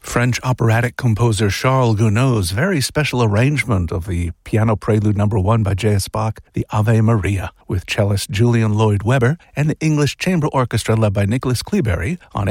French operatic composer Charles Gounod's very special arrangement of the Piano Prelude No. 1 by J.S. Bach, the Ave Maria, with cellist Julian Lloyd Webber and the English Chamber Orchestra led by Nicholas Cleobury on